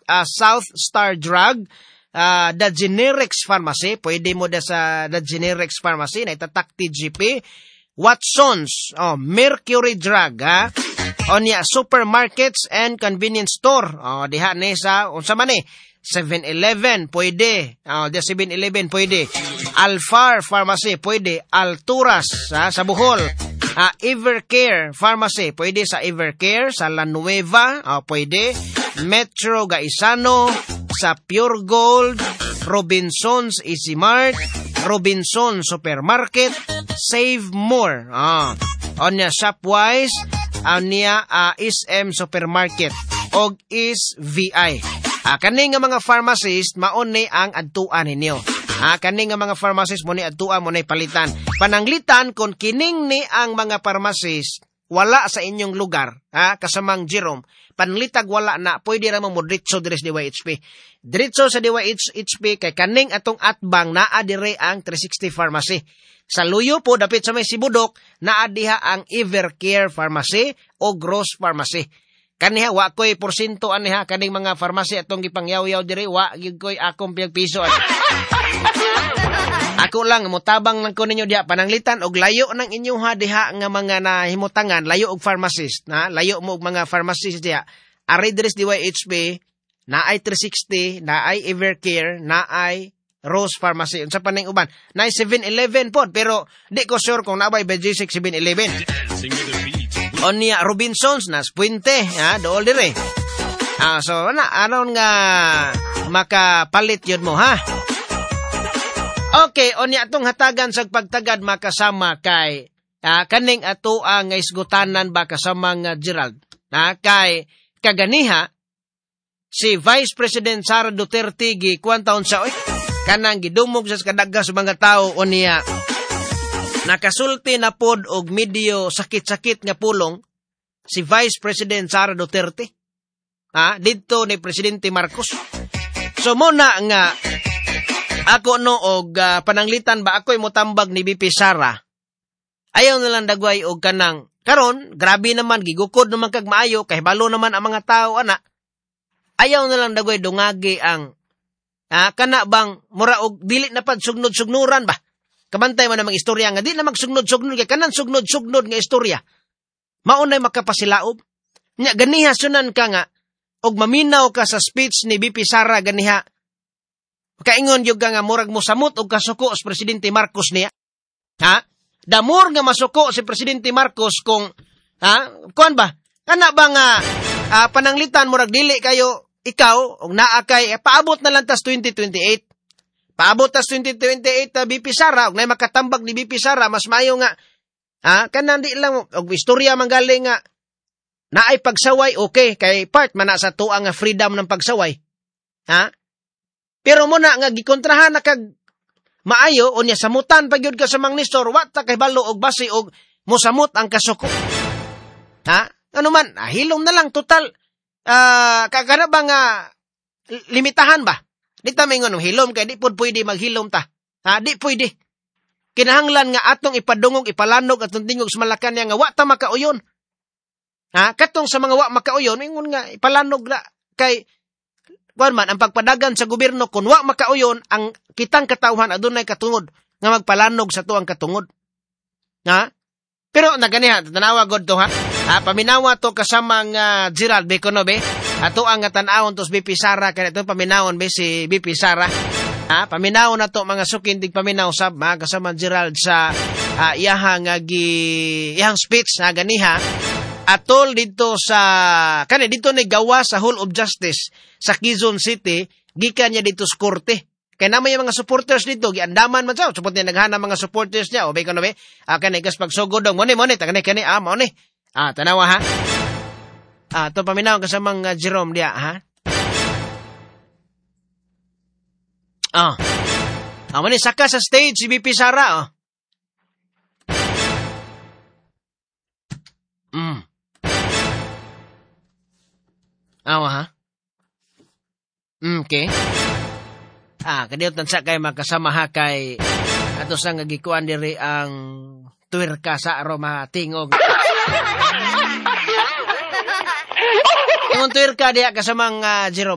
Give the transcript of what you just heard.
South Star Drug, the Generics Pharmacy, pwede mo da sa the Generics Pharmacy, na itatak TGP, Watson's, Mercury Drug, ha? O niya, supermarkets and convenience store, diha ni sa, unsa man 7-Eleven, pwede, the 7-Eleven, pwede, Alfar Pharmacy, pwede, Alturas, sa Bohol, Evercare Pharmacy, pwede sa Evercare, sa La Nueva, pwede, Metro Gaisano, sa Pure Gold, Robinson's Easy Mart, Robinson Supermarket, Save More, on niya Shopwise, niya SM Supermarket, og is VI. Kani nga mga pharmacist, maon ni ang adtuan ninyo. Kani nga mga pharmacist, mo ni adtuan, mo ni palitan. Pananglitan, kung kining ni ang mga pharmacist, wala sa inyong lugar, kasamang Jerome, panlitag wala na, pwede ramang mo diretso dire sa DYHP. Diretso sa DYHP, kay kaning atong atbang, naa dire ang 360 Pharmacy. Sa Luyo po, dapit sa may Sibudok, naa diha ang Evercare Pharmacy o Gross Pharmacy. Kaniha, wa ko'y porsinto aniha, kaning mga pharmacy atong gipangyaw-yaw dire, wa gyud ko'y akong piso. Ako lang, mutabang lang ko ninyo diha, pananglitan, og layo ng inyo diha nga mga nahimutangan, layo og pharmacist, layo mo og mga pharmacist diha. Ari dire sa DYHP, naay 360, naay Evercare, naay Rose Pharmacy. Unsa pa ning uban? Naay 7-Eleven pod, pero di ko sure kung naabay BG6 7-Eleven. O niya, Robinson's, nas Puente, dool dire. So, anon nga makapalit yun mo, ha? Okay, o niya, itong hatagan sa pagtagad makasama kay kaning ato ang isgutanan ba kasama nga Gerald. Kay kaganiha, si Vice President Sara Duterte, kuwan taon sa, kanang gidumog sa kadagga sa mga tao, o niya, nakasulti na pod og medyo sakit-sakit nga pulong si Vice President Sara Duterte. Dito ni Presidente Marcos. So muna nga ako og pananglitan ba ako'y motambag ni BP Sara. Ayaw na lang dagway og kanang karon grabe naman gigukod naman kag maayo kay balo naman ang mga tao ana. Ayaw na lang dagway dungagi ang kana bang mura og dili na pad sugnod-sugnuran ba. Kabantay man ang mga istorya nga, di na magsugnod-sugnod, kaya kanan sugnod-sugnod nga istorya. Maunay makapasilaob. Nya, ganiha sunan ka nga, og maminaw ka sa speech ni BP Sara, ganiha. Kaingon yung ka nga, murag mo samot og kasuko sa Presidente Marcos niya. Damor nga masuko si Presidente Marcos kung, kuan ba? Kana ba nga, pananglitan murag dili kayo, ikaw, og naakay, paabot na lang tas 2028. Paabot tas 2028 BP Sara, og nay makatambag ni BP Sara, mas maayo nga, kanang di lang, og istorya manggaling nga, naay pagsaway, okay, kay part man na sa tuang nga freedom ng pagsaway. Pero muna nga, gikontrahan na kag maayo, o niya samutan pag yun ka sa mang nistor, wata kay balo og basi, og musamot ang kasuko. Ano man, hilom na lang, total, kakana ba nga, limitahan ba? Di ta may ngunong hilom, kaya di po pwede maghilom ta. Di pwede. Kinahanglan nga atong ipadungog, ipalanog, atong tingog sa Malacanang nga wa ta makauyon. Katong sa mga wa makauyon, ingon nga ipalanog na kay kuan man ang pagpadagan sa gobyerno kun wa makauyon ang kitang katawhan adunay katungod nga magpalanog sa tuang katungod. Pero naganiha tanawa god to paminawa to kasama nga Gerald Beconobe ato ang tan-awon tos BP Sara kay to paminawon be si BP Sara. Paminawon na to mga sukindig paminaw sab kasama Gerald sa iyahang speech na ganiha atol dito sa kani dito ni gawa sa Hall of Justice sa Quezon City gikan niya dito sa korte. Kaya naman yung mga supporters dito, giandaman man siya. Support niya, naghana mga supporters niya. O, ba ikaw na ba? Kani, gas pagsugod daw. Mone, kani, mone. Tanawa, ha? Ito paminaw kasamang Jerome diya, ha? Mone, saka sa stage, si BP Sara, ha? Okay. Kadiyo tansa kay makasama ha kay ato sang gikuan diri ang tuwirka sa aroma tingog. Yung tuwirka diya kasamang Jerome.